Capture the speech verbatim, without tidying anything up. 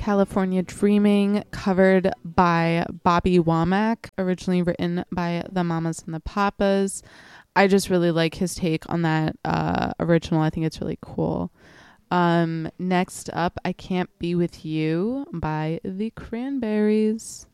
California Dreaming, covered by Bobby Womack, originally written by the Mamas and the Papas. I just really like his take on that uh, original. I think it's really cool. Um, next up, I Can't Be With You by the Cranberries.